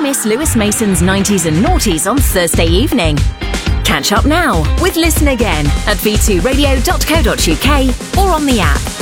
miss Lewis Mason's 90s and noughties on Thursday evening? Catch up now with Listen Again at v2radio.co.uk or on the app.